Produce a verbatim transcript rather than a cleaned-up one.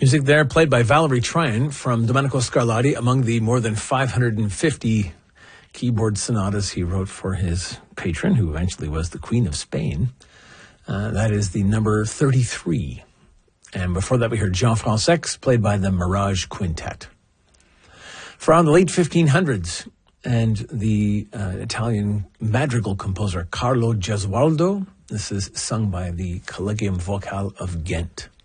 Music there played by Valerie Tryon from Domenico Scarlatti, among the more than five hundred fifty keyboard sonatas he wrote for his patron, who eventually was the Queen of Spain. Uh, that is the number thirty-three. And before that, we heard Jean Francex, played by the Mirage Quintet. From the late fifteen hundreds, and the uh, Italian madrigal composer Carlo Gesualdo. This is sung by the Collegium Vocal of Ghent.